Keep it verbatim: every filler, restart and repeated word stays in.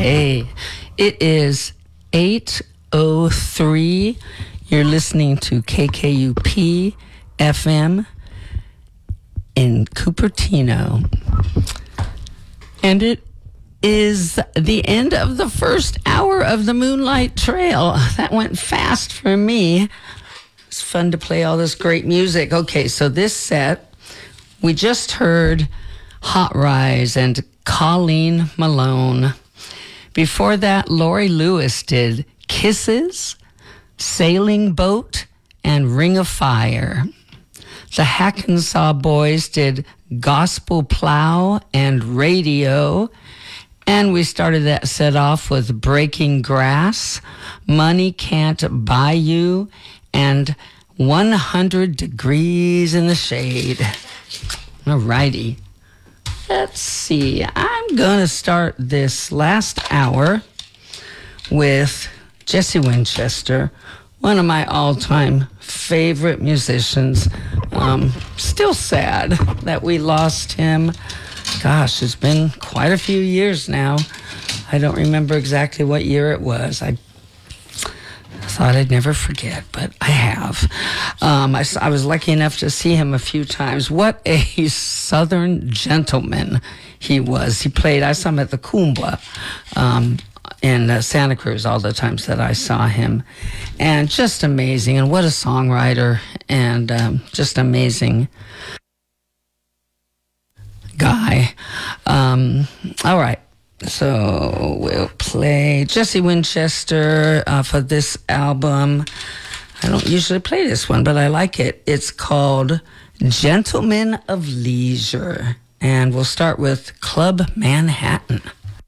Hey, it is eight oh three. You're listening to K K U P F M in Cupertino. And it is the end of the first hour of the Moonlight Trail. That went fast for me. It's fun to play all this great music. Okay, so this set, we just heard Hot Rise and Colleen Malone. Before that, Lori Lewis did Kisses, Sailing Boat, and Ring of Fire. The Hackensaw Boys did Gospel Plow and Radio. And we started that set off with Breaking Grass, Money Can't Buy You, and one hundred Degrees in the Shade. All righty. Let's see. I'm going to start this last hour with Jesse Winchester, one of my all-time favorite musicians. Um, still sad that we lost him. Gosh, it's been quite a few years now. I don't remember exactly what year it was. I thought I'd never forget, but I have. Um, I, I was lucky enough to see him a few times. What a Southern gentleman he was. He played, I saw him at the Kumbla um, in uh, Santa Cruz all the times that I saw him. And just amazing. And what a songwriter. And um, just amazing guy. Um, all right. So we'll play Jesse Winchester uh, for this album. I don't usually play this one, but I like it. It's called Gentlemen of Leisure. And we'll start with Club Manhattan.